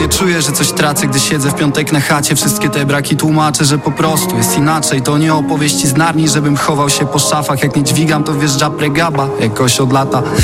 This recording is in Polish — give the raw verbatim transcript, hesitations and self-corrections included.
Nie czuję, że coś tracę, gdy siedzę w piątek na chacie. Wszystkie te braki tłumaczę, że po prostu jest inaczej. To nie opowieści z Narni, żebym chował się po szafach. Jak nie dźwigam, to wjeżdża pregaba jakoś od lata.